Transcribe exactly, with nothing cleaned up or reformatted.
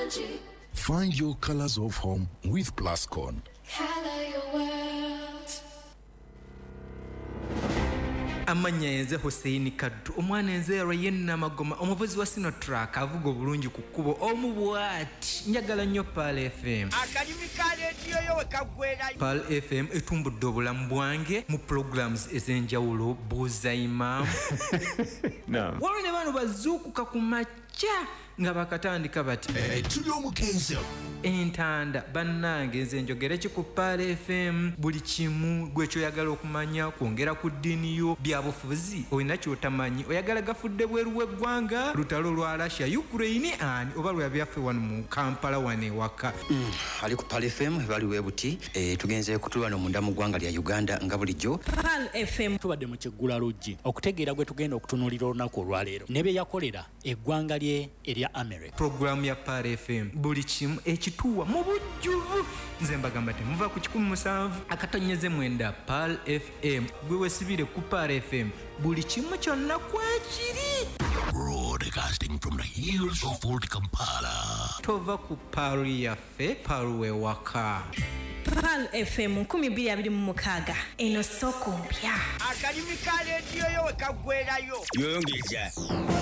Energy. Find your colors of home with Plascon. Color your world. Amanya yenze Hussein Kaddu omwana enze Rayenna Magoma omuvuzi wa Sinotrack avuga obulungi ku kkubo omubwati njagala nnyo Pal F M akadimi ka radio yo kagwera Pal F M etumbudde obulamu bwange mu programs ez'enjawulo buuza imam naam wano ne bano bazuukuka ku makya nga bakatandika bati tuli omukenzo entanda bannange nze njogera ki ku Pal F M buli kimu gwe kyoyagala okumanya kwongera ku ddiini yo byabufuzi olina kyotamanyi oyagala gafudde bweru w'eggwanga lutalo lwa Russia Ukraine ani oba lwa byaffe wano mu Kampala wane ewaka mm, ali ku Pal F M bali webuti e, tugenze kutulwa no munda mu ggwanga lya Uganda nga bulijjo Pal F M tubadde mu Kiggula Luggi okutegeera gwe tugenda okutunuulira olunaku olwaleero ne bye yakolera eggwanga lye erya America. Program ya Pal F M buli kimu ekituwa mu bujjuvu nze mbagamba temuva ku kikumi musanvu akatonyeze mwenda Pal F M gwe wesibire ku Pal F M buli kimu kyonna kwekiri broadcasting from the hills of Old Kampala. Tova ku Pal yaffe Pal wewaka. Pal F M kumi bbiri abiri mu mukaaga eno soko mpya akadimi ka radio yo kagwerayo yongeza